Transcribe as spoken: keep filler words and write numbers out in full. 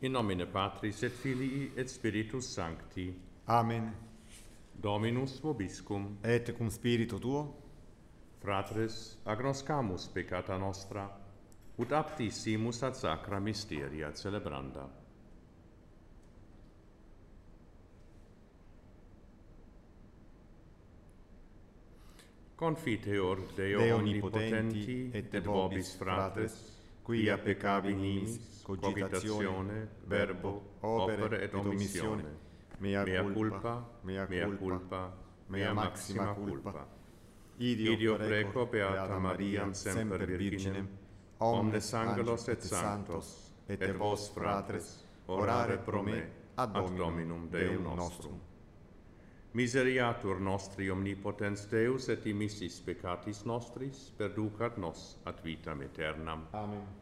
In nomine Patris et Filii et Spiritus Sancti. Amen. Dominus vobiscum. Et cum spiritu tuo. Fratres, agnoscamus peccata nostra, ut apti simus ad sacra mysteria celebranda. Confiteor Deo, Deo omnipotenti, et vobis fratres, quia peccabilis, cogitatione, verbo, opere et omissione, mea culpa, mea culpa, mea maxima culpa. Idio preco Beata Mariam semper Virginem, omnes angelos et sanctos, et vos fratres, orare pro me ad Dominum Deum nostrum. Miseriatur nostri omnipotens Deus et dimissis peccatis nostris perducat nos ad vitam aeternam. Amen.